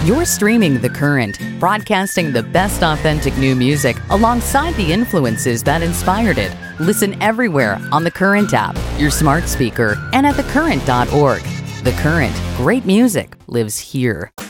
You're streaming The Current, broadcasting the best authentic new music alongside the influences that inspired it. Listen everywhere on the Current app, your smart speaker, and at thecurrent.org. The Current, great music lives here.